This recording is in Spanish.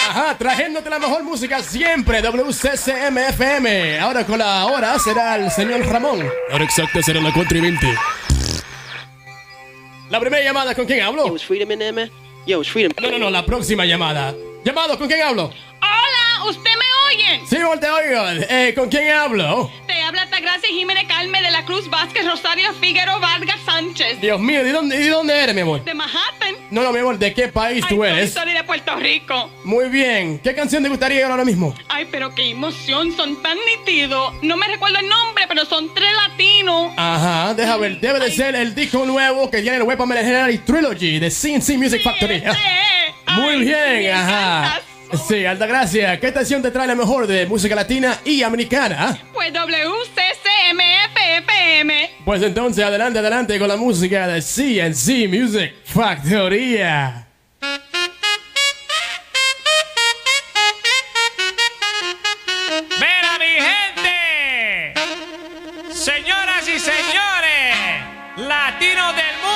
Ajá, trayéndote la mejor música siempre, WCCM-FM. Ahora con la hora será el señor Ramón. Ahora exacta será la 4:20. La primera llamada, ¿con quién hablo? Yo, it's Freedom in there, man. Yo, it's Freedom. No, la próxima llamada. Llamado, ¿con quién hablo? Hola, ¿usted me oye? Sí, te oigo. ¿Con quién hablo? Te habla Altagracia Jiménez Calme de la Cruz Vázquez Rosario Figueroa Vargas Sánchez. Dios mío, ¿de dónde eres, mi amor? De Manhattan. No, mi amor, ¿de qué país tú eres? Soy de Puerto Rico. Muy bien. ¿Qué canción te gustaría ahora mismo? Ay, pero qué emoción, son tan nítidos. No me recuerdo el nombre, pero son 3 latinos. Ajá, deja ver. Debe de ser el disco nuevo que tiene el Weapon Legendary Trilogy de CNC Music Factory. Muy bien, ajá. Sí, Altagracia, ¿qué estación te trae la mejor de música latina y americana? Pues WCCM-FM. Pues entonces, adelante con la música de CNC Music Factoría. ¡Mira, mi gente! Señoras y señores, latinos del mundo.